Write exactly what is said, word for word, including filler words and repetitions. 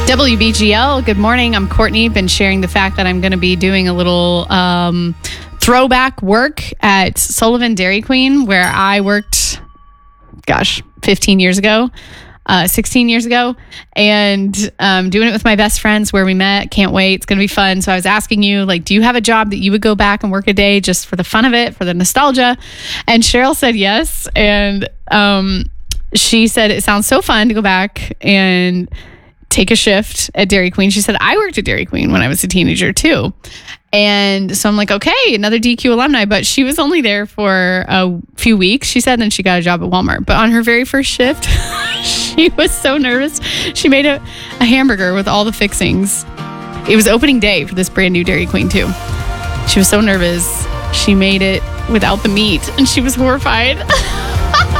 W B G L, good morning. I'm Courtney. Been sharing the fact that I'm going to be doing a little um, throwback work at Sullivan Dairy Queen, where I worked, gosh, fifteen years ago, uh, sixteen years ago, and um, doing it with my best friends where we met. Can't wait. It's going to be fun. So I was asking you, like, do you have a job that you would go back and work a day just for the fun of it, for the nostalgia? And Cheryl said yes. And um, she said, it sounds so fun to go back and take a shift at Dairy Queen. She said, I worked at Dairy Queen when I was a teenager too. And so I'm like, okay, another D Q alumni, but she was only there for a few weeks, she said, then she got a job at Walmart. But on her very first shift, she was so nervous. She made a, a hamburger with all the fixings. It was opening day for this brand new Dairy Queen too. She was so nervous. She made it without the meat and she was horrified.